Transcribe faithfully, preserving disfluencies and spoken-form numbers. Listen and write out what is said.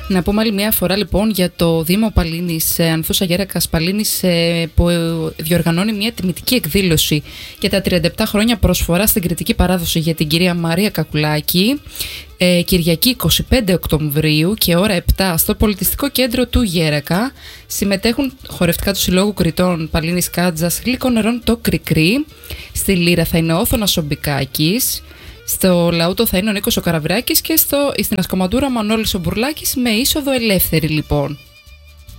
Να πούμε άλλη μια φορά λοιπόν για το Δήμο Παλίνης, Ανθούσα Γέρακας Παλίνης, που διοργανώνει μια τιμητική εκδήλωση για τα τριάντα επτά χρόνια προσφορά στην κριτική παράδοση για την κυρία Μαρία Κακουλάκη. Ε, Κυριακή εικοστή πέμπτη Οκτωβρίου και ώρα επτά στο Πολιτιστικό Κέντρο του Γέρακα. Συμμετέχουν χορευτικά του Συλλόγου Κριτών Παλίνης Κάτζας Γλυκών Νερών το Κρικρί. Στη Λύρα θα είναι ο Όθωνας Σομπικάκης. Στο Λαούτο θα είναι ο Νίκος ο Καραβράκης και στο, στην Ασκομαντούρα Μανώλης ο Μπουρλάκης, με είσοδο ελεύθερη λοιπόν.